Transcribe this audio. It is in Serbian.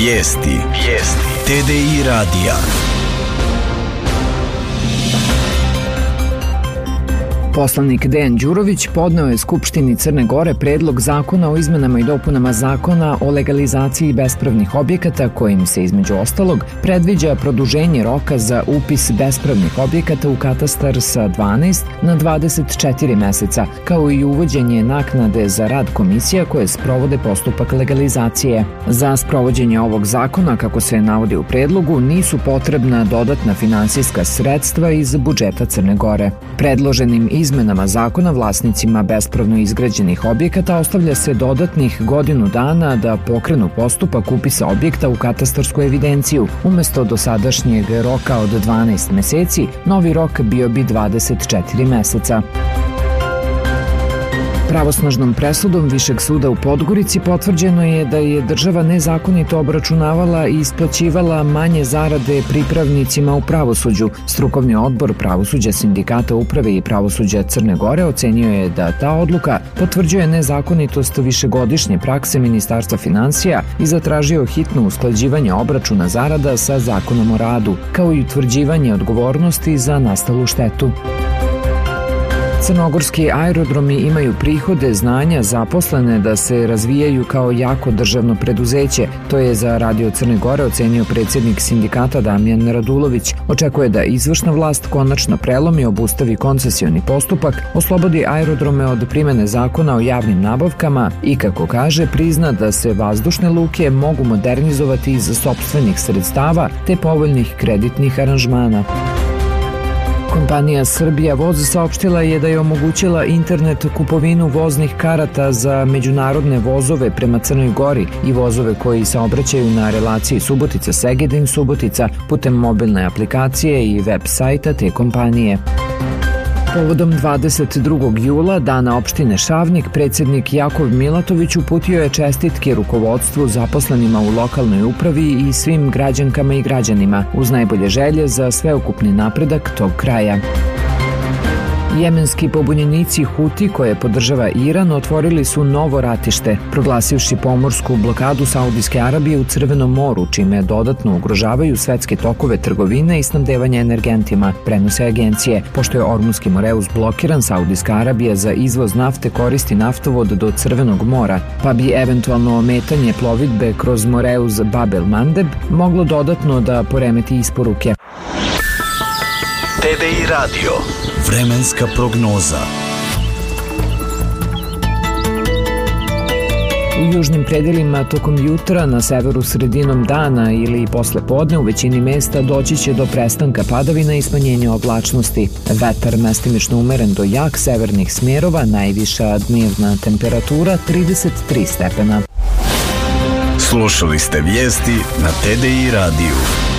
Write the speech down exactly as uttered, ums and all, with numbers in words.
Vijesti. Vijesti. T D I radija. Poslanik Dejan Đurović podneo je Skupštini Crne Gore predlog zakona o izmenama i dopunama zakona o legalizaciji bespravnih objekata kojim se između ostalog predviđa produženje roka za upis bespravnih objekata u katastar sa dvanaest na dvadeset četiri meseca, kao i uvođenje naknade za rad komisija koje sprovode postupak legalizacije. Za sprovođenje ovog zakona, kako se navodi u predlogu, nisu potrebna dodatna finansijska sredstva iz budžeta Crne Gore. Predloženim izmenama zakona vlasnicima bespravno izgrađenih objekata ostavlja se dodatnih godinu dana da pokrenu postupak upisa objekta u katastarsku evidenciju. Umesto dosadašnjeg roka od dvanaest meseci, novi rok bio bi dvadeset četiri meseca. Pravosnažnom presudom Višeg suda u Podgorici potvrđeno je da je država nezakonito obračunavala i isplaćivala manje zarade pripravnicima u pravosuđu. Strukovni odbor pravosuđa Sindikata uprave i pravosuđa Crne Gore ocenio je da ta odluka potvrđuje nezakonitost višegodišnje prakse Ministarstva finansija i zatražio hitno usklađivanje obračuna zarada sa Zakonom o radu, kao i utvrđivanje odgovornosti za nastalu štetu. Crnogorski aerodromi imaju prihode, znanja, zaposlene da se razvijaju kao jako državno preduzeće. To je za Radio Crne Gore ocenio predsjednik sindikata Damjan Radulović. Očekuje da izvršna vlast konačno prelomi, obustavi koncesioni postupak, oslobodi aerodrome od primene zakona o javnim nabavkama i, kako kaže, prizna da se vazdušne luke mogu modernizovati iz sopstvenih sredstava te povoljnih kreditnih aranžmana. Kompanija Srbija Voz saopštila je da je omogućila internet kupovinu voznih karata za međunarodne vozove prema Crnoj Gori i vozove koji saobraćaju na relaciji Subotica-Segedin-Subotica putem mobilne aplikacije i web sajta te kompanije. Povodom dvadeset drugog jula, dana opštine Šavnik, predsjednik Jakov Milatović uputio je čestitke rukovodstvu, zaposlenima u lokalnoj upravi i svim građankama i građanima, uz najbolje želje za sveukupni napredak tog kraja. Jemenski pobunjenici Huti, koje podržava Iran, otvorili su novo ratište, proglasivši pomorsku blokadu Saudijske Arabije u Crvenom moru, čime dodatno ugrožavaju svetske tokove trgovine i snabdevanja energentima, prenose agencije. Pošto je Ormuski Moreus blokiran, Saudijska Arabija za izvoz nafte koristi naftovod do Crvenog mora, pa bi eventualno ometanje plovidbe kroz Moreus Bab el Mandeb moglo dodatno da poremeti isporuke. T D I radio. Vremenska prognoza. U južnim predelima tokom jutra, na severu sredinom dana ili posle podne u većini mesta doći će do prestanka padavina i smanjenja oblačnosti. Vetar mestimično umeren do jak severnih smjerova, najviša dnevna temperatura trideset tri stepena. Slušali ste vijesti na T D I radiju.